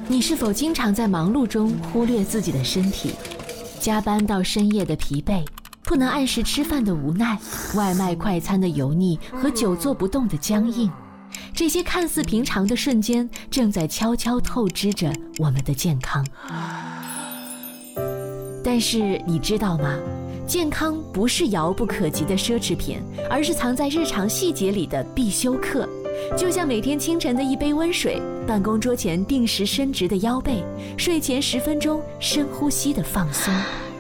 你是否经常在忙碌中忽略自己的身体？加班到深夜的疲惫，不能按时吃饭的无奈，外卖快餐的油腻和久坐不动的僵硬，这些看似平常的瞬间，正在悄悄透支着我们的健康。但是你知道吗？健康不是遥不可及的奢侈品，而是藏在日常细节里的必修课。就像每天清晨的一杯温水，办公桌前定时伸直的腰背，睡前10分钟深呼吸的放松。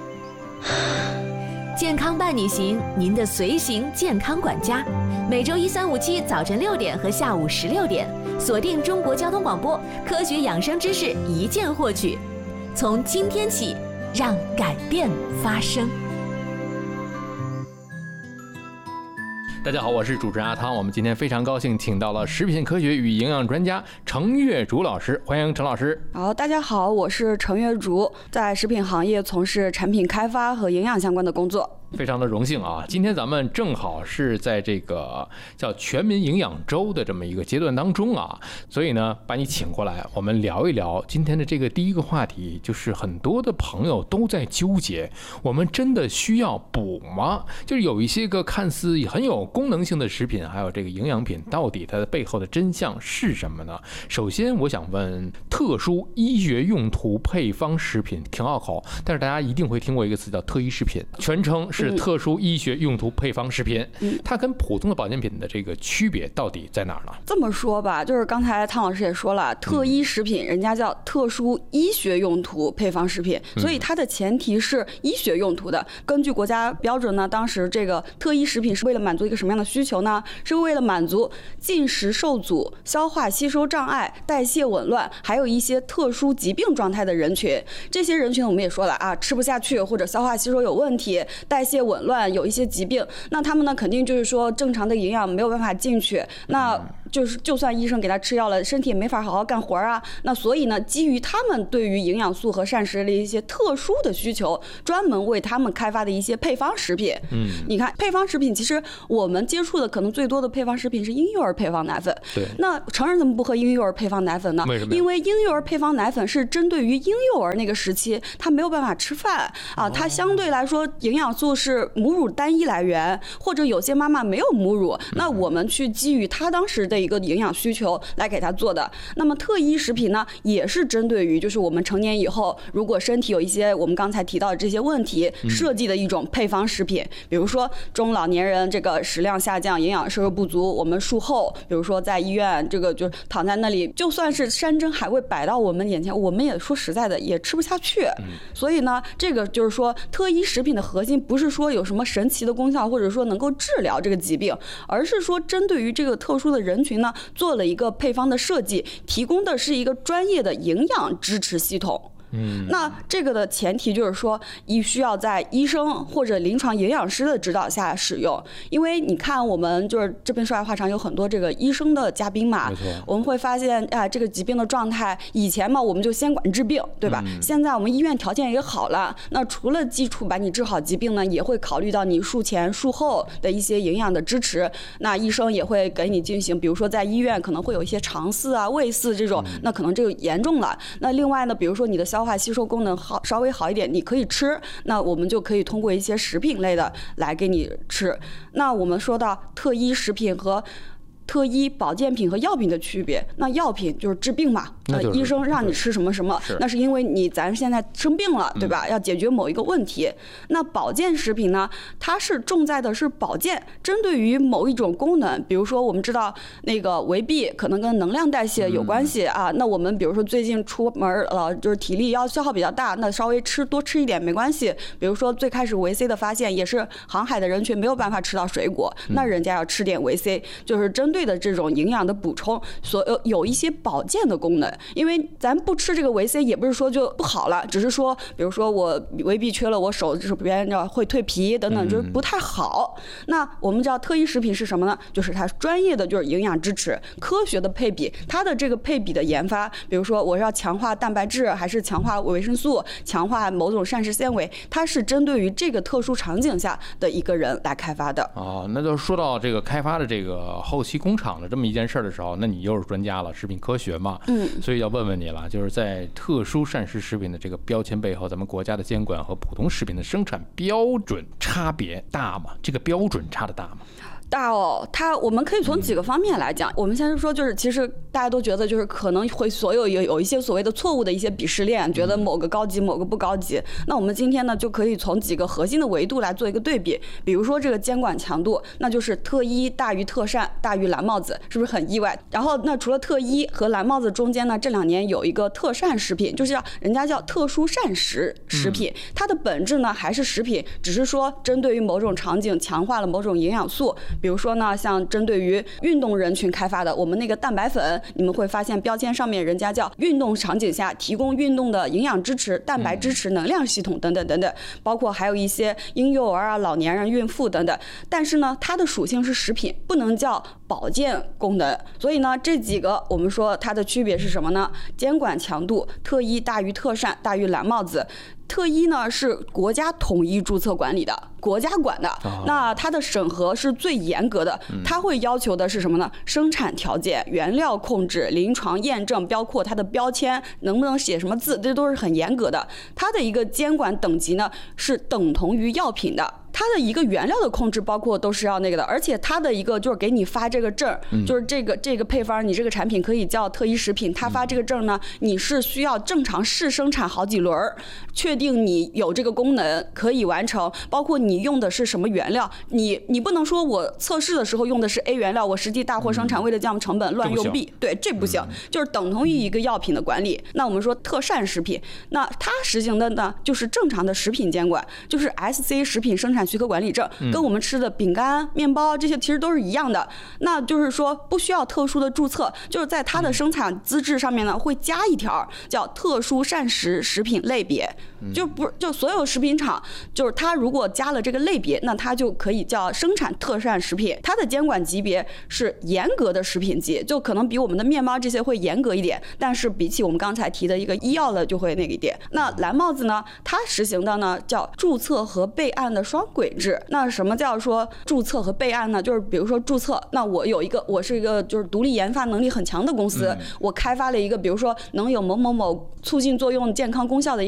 健康伴你行，您的随行健康管家，每周1、3、5、7早晨6点和下午16点，锁定中国交通广播，科学养生知识一键获取。从今天起，让改变发生。 大家好，我是主持人阿汤。我们今天非常高兴请到了食品科学与营养专家程月竹老师，欢迎程老师。 好，大家好，我是程月竹，在食品行业从事产品开发和营养相关的工作。 非常的荣幸啊！今天咱们正好是在这个叫全民营养周的这么一个阶段当中啊，所以呢，把你请过来，我们聊一聊今天的这个第一个话题，就是很多的朋友都在纠结，我们真的需要补吗？就是有一些个看似很有功能性的食品，还有这个营养品，到底它的背后的真相是什么呢？首先，我想问，特殊医学用途配方食品挺拗口，但是大家一定会听过一个词叫特医食品，全称是特殊医学用途配方食品，它跟普通的保健品的这个区别到底在哪儿呢？ 这么说吧，就是刚才汤老师也说了，特医食品人家叫特殊医学用途配方食品，所以它的前提是医学用途的。根据国家标准呢，当时这个特医食品是为了满足一个什么样的需求呢？是为了满足进食受阻、消化吸收障碍、代谢紊乱，还有一些特殊疾病状态的人群。这些人群我们也说了啊，吃不下去或者消化吸收有问题，代谢紊乱，有一些疾病，那他们呢肯定就是说正常的营养没有办法进去，那就是就算医生给他吃药了，身体也没法好好干活啊。那所以呢，基于他们对于营养素和膳食的一些特殊的需求，专门为他们开发的一些配方食品。你看配方食品，其实我们接触的可能最多的配方食品是婴幼儿配方奶粉。 对。 那成人怎么不喝婴幼儿配方奶粉呢？ 为什么？ 因为婴幼儿配方奶粉是针对于婴幼儿那个时期，他没有办法吃饭啊，他相对来说营养素是母乳单一来源，或者有些妈妈没有母乳，那我们去基于她当时的一个营养需求来给她做的。那么特医食品呢，也是针对于就是我们成年以后，如果身体有一些我们刚才提到的这些问题，设计的一种配方食品。比如说中老年人这个食量下降、营养摄入不足，我们术后，比如说在医院这个就躺在那里，就算是山珍海味摆到我们眼前，我们也说实在的也吃不下去。所以呢，这个就是说特医食品的核心不是说有什么神奇的功效，或者说能够治疗这个疾病，而是说针对于这个特殊的人群呢，做了一个配方的设计，提供的是一个专业的营养支持系统。那这个的前提就是说，需要在医生或者临床营养师的指导下使用。因为你看，我们就是这边说来话长，有很多这个医生的嘉宾嘛，我们会发现这个疾病的状态，以前嘛我们就先管治病，对吧？现在我们医院条件也好了，那除了基础把你治好疾病呢，也会考虑到你术前术后的一些营养的支持。那医生也会给你进行，比如说在医院可能会有一些肠饲啊、胃饲这种，那可能这个严重了。那另外呢，比如说你的消化吸收功能稍微好一点，你可以吃，那我们就可以通过一些食品类的来给你吃。那我们说到特医食品和特医保健品和药品的区别，那药品就是治病嘛，医生让你吃什么什么，那是因为咱现在生病了，对吧？要解决某一个问题。那保健食品呢，它是重在的是保健，针对于某一种功能，比如说我们知道那个维 B 可能跟能量代谢有关系啊，那我们比如说最近出门了，就是体力要消耗比较大，那稍微多吃一点没关系。比如说最开始维 C 的发现也是航海的人群没有办法吃到水果，那人家要吃点维 C， 就是针对的这种营养的补充，有一些保健的功能。因为咱不吃这个维 C 也不是说就不好了，只是说比如说我维 B 缺了，我手这边会蜕皮等等，就是不太好。那我们知道特医食品是什么呢？就是它专业的就是营养支持，科学的配比，它的这个配比的研发，比如说我要强化蛋白质还是强化维生素，强化某种膳食纤维，它是针对于这个特殊场景下的一个人来开发的。 那就说到这个开发的这个后期工厂的这么一件事的时候，那你又是专家了，食品科学嘛， 所以要问问你了，就是在特殊膳食食品的这个标签背后，咱们国家的监管和普通食品的生产标准差别大吗？这个标准差的大吗？ 大哦，我们可以从几个方面来讲。我们先说，就是其实大家都觉得，就是可能会有一些所谓的错误的一些鄙视链，觉得某个高级，某个不高级。那我们今天呢，就可以从几个核心的维度来做一个对比。比如说这个监管强度，那就是特一大于特膳大于蓝帽子，是不是很意外？然后那除了特一和蓝帽子中间呢，这2年有一个特膳食品，就是人家叫特殊膳食食品，它的本质呢还是食品，只是说针对于某种场景强化了某种营养素。比如说呢，像针对于运动人群开发的，我们那个蛋白粉，你们会发现标签上面人家叫运动场景下提供运动的营养支持、蛋白支持、能量系统等等等等，包括还有一些婴幼儿啊、老年人、孕妇等等。但是呢，它的属性是食品，不能叫保健功能。所以呢，这几个我们说它的区别是什么呢？监管强度，特一大于特膳大于蓝帽子。特一呢是国家统一注册管理的，国家管的，那它的审核是最严格的，它会要求的是什么呢？生产条件、原料控制、临床验证，包括它的标签能不能写什么字，这都是很严格的。它的一个监管等级呢是等同于药品的。它的一个原料的控制包括都是要那个的，而且它的一个就是给你发这个证，就是这个配方，你这个产品可以叫特一食品，它发这个证呢，你是需要正常试生产好几轮，确定你有这个功能可以完成，包括你用的是什么原料，你不能说我测试的时候用的是 A 原料，我实际大货生产为了降成本乱用 B， 对，这不行，就是等同于一个药品的管理。那我们说特膳食品，那它实行的呢就是正常的食品监管，就是 SC 食品生产许可管理证，跟我们吃的饼干、面包这些其实都是一样的。那就是说不需要特殊的注册，就是在它的生产资质上面呢会加一条叫特殊膳食食品类别，就所有食品厂，就是它如果加了这个类别，那它就可以叫生产特膳食品。它的监管级别是严格的食品级，就可能比我们的面包这些会严格一点，但是比起我们刚才提的一个医药的就会那个一点。那蓝帽子呢，它实行的呢叫注册和备案的双轨制。那什么叫说注册和备案呢？就是比如说注册，那我是一个就是独立研发能力很强的公司，我开发了一个比如说能有某某某促进作用、健康功效的一个